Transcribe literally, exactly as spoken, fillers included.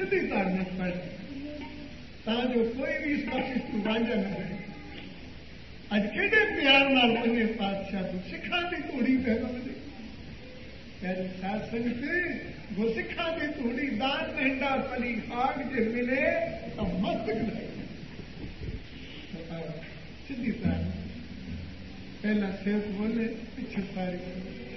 सीधी तारना पड़ जो कोई भी इस बख्शिश को वांझा न रहे। अज के प्यार नाल पंजे पातशाह को सिखा की तूड़ी पे बदले प्यारे साथ संगते वो सिखा की तूड़ी दान मेंढा पली आग जे मिले तो मस्त सीधी तार पहला सेवक बोले पिछे सारी